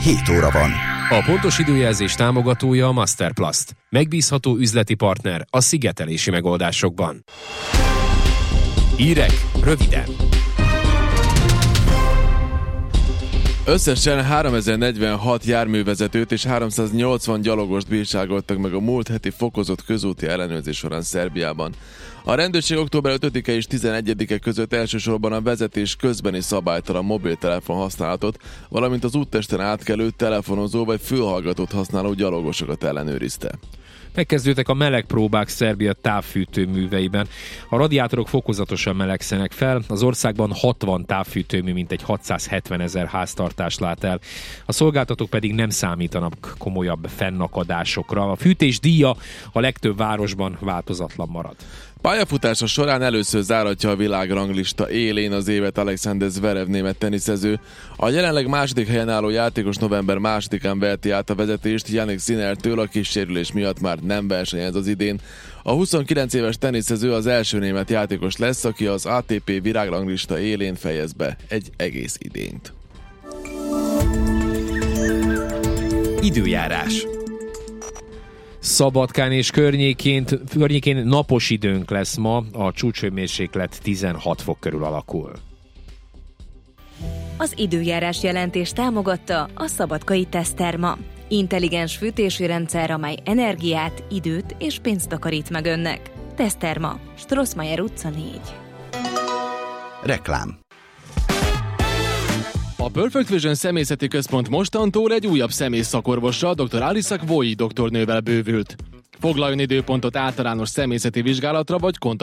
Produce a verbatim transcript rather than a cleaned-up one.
hét óra van. A pontos időjelzés támogatója a Masterplast. Megbízható üzleti partner a szigetelési megoldásokban. Hírek röviden. Összesen háromezer-negyvenhat járművezetőt és háromszáznyolcvan gyalogost bírságoltak meg a múlt heti fokozott közúti ellenőrzés során Szerbiában. A rendőrség október ötödike és tizenegyedike között elsősorban a vezetés közbeni szabálytalan mobiltelefon használatot, valamint az úttesten átkelő, telefonozó vagy fülhallgatót használó gyalogosokat ellenőrizte. Megkezdődtek a melegpróbák Szerbia távfűtőműveiben. A radiátorok fokozatosan melegszenek fel, az országban hatvan távfűtőmű mintegy hatszázhetven ezer háztartást lát el. A szolgáltatók pedig nem számítanak komolyabb fennakadásokra. A fűtés díja a legtöbb városban változatlan marad. Pályafutása során először záratja a világranglista élén az évet Alexander Zverev német teniszező. A jelenleg második helyen álló játékos november másodikán veheti át a vezetést Jannik Sinnertől, a kis sérülés miatt már nem versenyez az idén. A huszonkilenc éves teniszező az első német játékos lesz, aki az á té pé világranglista élén fejez be egy egész idényt. Időjárás. Szabadkán és környékén, környékén napos időnk lesz ma, a csúcshőmérséklet tizenhat fok körül alakul. Az időjárás jelentés támogatta a Szabadkai Teszterma. Intelligens fűtési rendszer, amely energiát, időt és pénzt takarít meg önnek. Teszterma, Strossmayer utca négy. Reklám. A Perfect Vision Személyzeti Központ mostantól egy újabb személyszakorvossal, dr. Alisak Voi doktornővel bővült. Foglaljon időpontot általános személyzeti vizsgálatra vagy kontaktra.